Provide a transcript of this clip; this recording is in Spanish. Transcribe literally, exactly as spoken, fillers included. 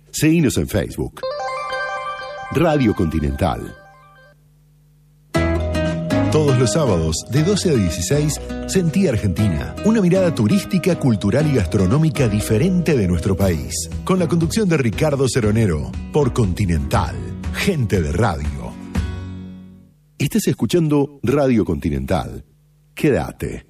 Seguinos en Facebook. Radio Continental. Todos los sábados, de doce a dieciséis, Sentí Argentina. Una mirada turística, cultural y gastronómica diferente de nuestro país. Con la conducción de Ricardo Ceronero. Por Continental. Gente de radio. Estás escuchando Radio Continental. Quédate.